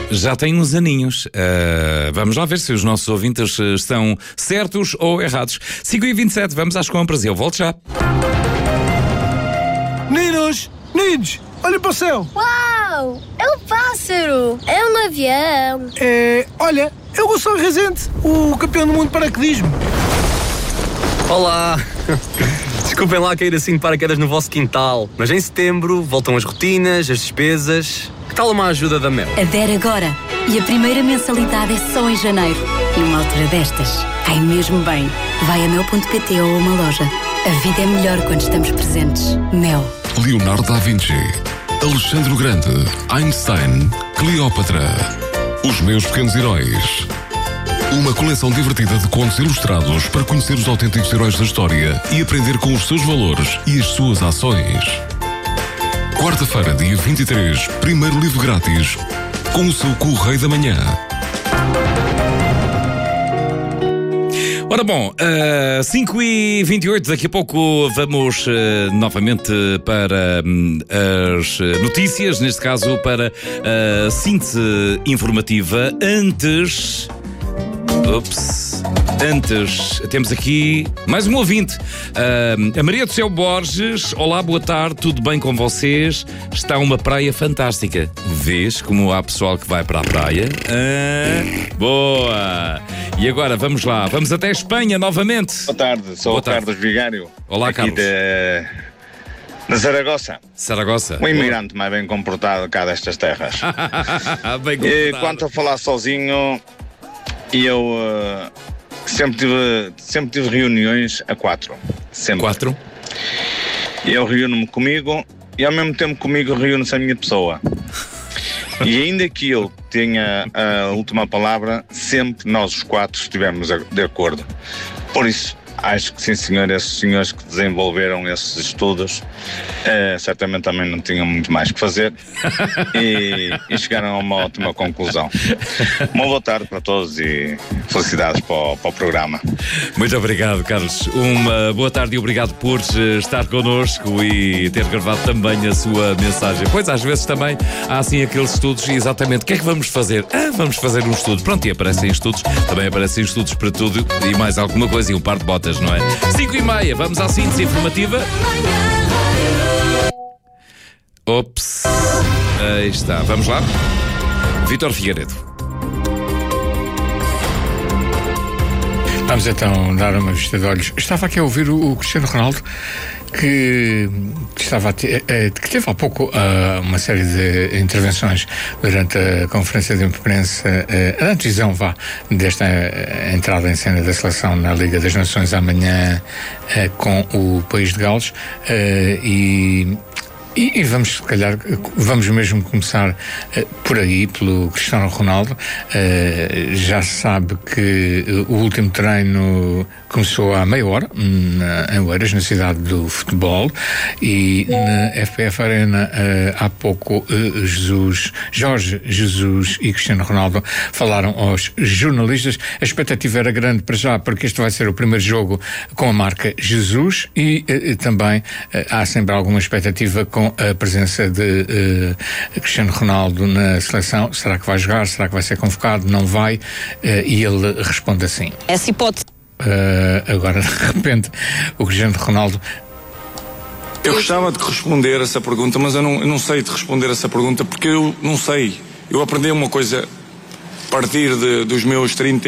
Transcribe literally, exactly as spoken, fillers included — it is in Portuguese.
Já tem uns aninhos. Uh, vamos lá ver se os nossos ouvintes estão certos ou errados. cinco e vinte e sete, vamos às compras e eu volto já. Meninos, meninos, olha para o céu. Uau, é um pássaro, é um avião. É, olha, é o Gonçalo Rezende, o campeão do mundo de paraquedismo. Olá! Desculpem lá cair assim de paraquedas no vosso quintal, mas em setembro voltam as rotinas, as despesas. Que tal uma ajuda da Mel? Adere agora e a primeira mensalidade é só em janeiro. Numa altura destas, cai mesmo bem. Vai a mel ponto pt ou a uma loja. A vida é melhor quando estamos presentes. Mel. Leonardo da Vinci, Alexandre o Grande, Einstein, Cleópatra, Os Meus Pequenos Heróis. Uma coleção divertida de contos ilustrados para conhecer os autênticos heróis da história e aprender com os seus valores e as suas ações. Quarta-feira, dia vinte e três, primeiro livro grátis com o seu Correio da Manhã. Ora bom, uh, cinco e vinte e oito, daqui a pouco vamos uh, novamente para um, as notícias, neste caso para a síntese informativa. Antes... Ups. Antes, temos aqui mais um ouvinte. Uh, a Maria do Céu Borges. Olá, boa tarde, tudo bem com vocês? Está uma praia fantástica. Vês como há pessoal que vai para a praia? Ah, boa! E agora, vamos lá. Vamos até a Espanha novamente. Boa tarde, sou boa o tarde. Carlos Vigário. Olá, aqui Carlos. De, de Zaragoza. Zaragoza. Um imigrante mais bem comportado cá destas terras. Bem E comportado. quanto a falar sozinho, eu uh, sempre, tive, sempre tive reuniões a quatro. Sempre. Quatro? Eu reúno-me comigo e ao mesmo tempo comigo reúno-se a minha pessoa. E ainda que eu tenha a última palavra, sempre nós os quatro estivemos de acordo. Por isso, acho que sim, senhor, esses senhores que desenvolveram esses estudos uh, certamente também não tinham muito mais que fazer e, e chegaram a uma ótima conclusão. Uma boa tarde para todos e felicidades para o, para o programa. Muito obrigado, Carlos. Uma boa tarde e obrigado por estar connosco e ter gravado também a sua mensagem. Pois, às vezes também há assim aqueles estudos e exatamente o que é que vamos fazer? Ah, vamos fazer um estudo. Pronto, e aparecem estudos, também aparecem estudos para tudo e mais alguma coisa e um par de botas, não é? cinco e meia, vamos à síntese informativa. Ops, aí está, vamos lá. Vítor Figueiredo. Vamos então dar uma vista de olhos. Estava aqui a ouvir o, o Cristiano Ronaldo que, que, estava a ter, que teve há pouco uh, uma série de intervenções durante a conferência de imprensa, uh, a antevisão vá, desta uh, entrada em cena da seleção na Liga das Nações amanhã uh, com o País de Gales uh, e E, e vamos, se calhar, vamos mesmo começar uh, por aí, pelo Cristiano Ronaldo. Uh, já se sabe que uh, o último treino começou há meia hora, na, em Oeiras, na cidade do futebol, e na F P F Arena, uh, há pouco, uh, Jesus, Jorge Jesus e Cristiano Ronaldo falaram aos jornalistas. A expectativa era grande para já, porque este vai ser o primeiro jogo com a marca Jesus, e uh, também uh, há sempre alguma expectativa com a presença de uh, Cristiano Ronaldo na seleção. Será que vai jogar? Será que vai ser convocado? Não vai? Uh, e ele responde assim. Essa hipótese. Uh, agora, de repente, o Cristiano Ronaldo... Eu gostava de responder essa pergunta, mas eu não, eu não sei de responder essa pergunta porque eu não sei. Eu aprendi uma coisa a partir de, dos meus trinta